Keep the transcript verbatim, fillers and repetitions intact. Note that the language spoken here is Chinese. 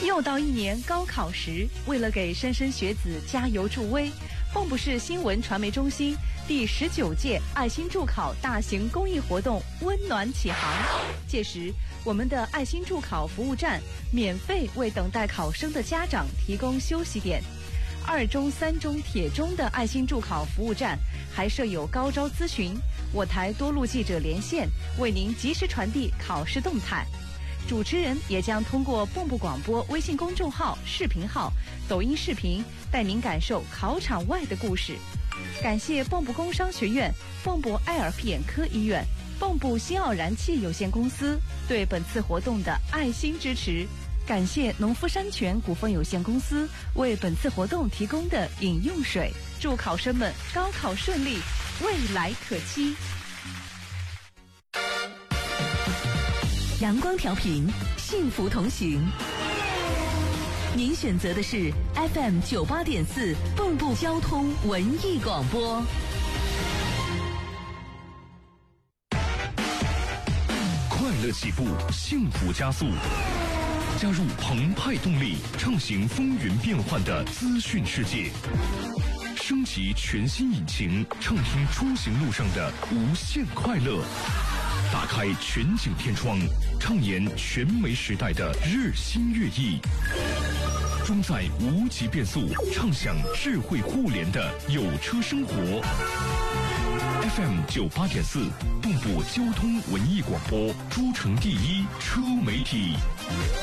又到一年高考时，为了给莘莘学子加油助威，蚌埠市新闻传媒中心第十九届爱心助考大型公益活动温暖启航。届时，我们的爱心助考服务站免费为等待考生的家长提供休息点。二中、三中、铁中的爱心助考服务站还设有高招咨询，我台多路记者连线，为您及时传递考试动态。主持人也将通过蚌埠广播微信公众号、视频号、抖音视频，带您感受考场外的故事。感谢蚌埠工商学院、蚌埠爱尔皮眼科医院、蚌埠新奥燃气有限公司对本次活动的爱心支持。感谢农夫山泉股份有限公司为本次活动提供的饮用水。祝考生们高考顺利，未来可期。 阳光调频，幸福同行。您选择的是 F M 九八点四蚌埠交通文艺广播。 快乐起步，幸福加速。加入澎湃动力，畅行风云变幻的资讯世界。升级全新引擎，畅听出行路上的无限快乐。打开全景天窗，畅言全媒时代的日新月异。装载无极变速，畅享智慧互联的有车生活。F M 九八点四，蚌埠交通文艺广播，诸城第一车媒体。